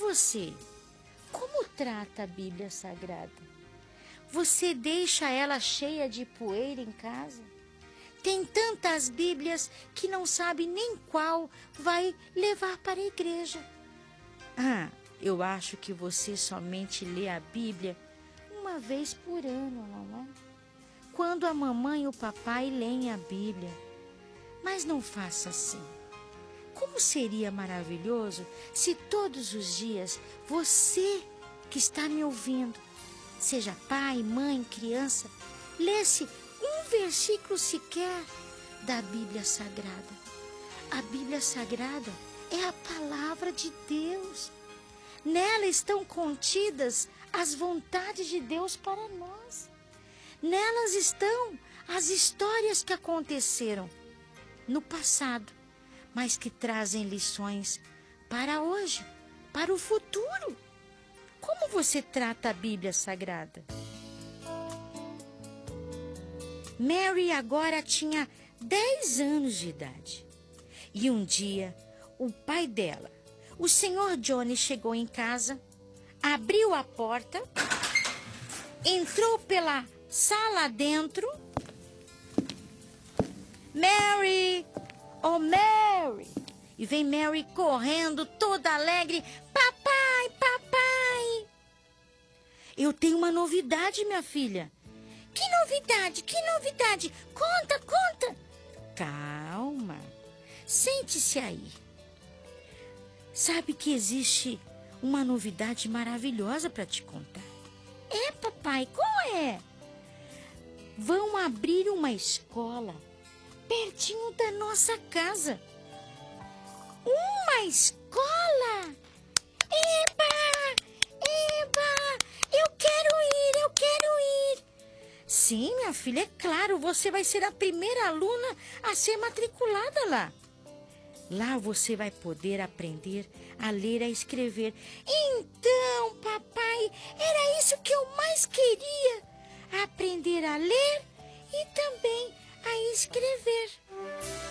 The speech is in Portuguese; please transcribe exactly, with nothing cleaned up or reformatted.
você, como trata a Bíblia Sagrada? Você deixa ela cheia de poeira em casa? Tem tantas Bíblias que não sabe nem qual vai levar para a igreja. Ah, eu acho que você somente lê a Bíblia uma vez por ano, não é? Quando a mamãe e o papai leem a Bíblia. Mas não faça assim. Como seria maravilhoso se todos os dias você que está me ouvindo, seja pai, mãe, criança, lesse um versículo sequer da Bíblia Sagrada. A Bíblia Sagrada é a palavra de Deus. Nela estão contidas as vontades de Deus para nós. Nelas estão as histórias que aconteceram no passado, mas que trazem lições para hoje, para o futuro. Como você trata a Bíblia Sagrada? Mary agora tinha dez anos de idade. E um dia, o pai dela, o senhor Johnny, chegou em casa, abriu a porta, entrou pela sala dentro. Mary! Oh, Mary! E vem Mary correndo, toda alegre. Papai, papai! Eu tenho uma novidade, minha filha. Que novidade? Que novidade? Conta, conta. Calma. Sente-se aí. Sabe que existe uma novidade maravilhosa para te contar. É, papai, qual é? Vão abrir uma escola pertinho da nossa casa. Uma escola? Eba! Eba! Eu quero ir, eu quero ir. Sim, minha filha, é claro, você vai ser a primeira aluna a ser matriculada lá. Lá você vai poder aprender a ler e a escrever. Então, papai, era isso que eu mais queria. Aprender a ler e também a escrever.